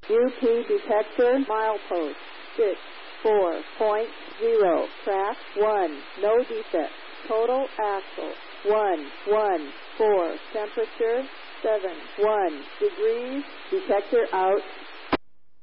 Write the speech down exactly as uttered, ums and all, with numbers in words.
U P detector, milepost six four point zero. Track one, no defect. Total axle one one four. Temperature seven one degrees. Detector out.